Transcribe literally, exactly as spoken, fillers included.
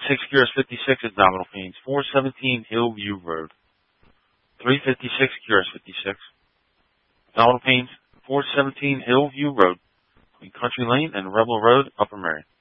fifty-six Q R S fifty-six Abdominal Pains, four seventeen Hillview Road. three fifty-six Q R S fifty-six Abdominal Pains, four seventeen Hillview Road, between Country Lane and Rebel Road, Upper Merion.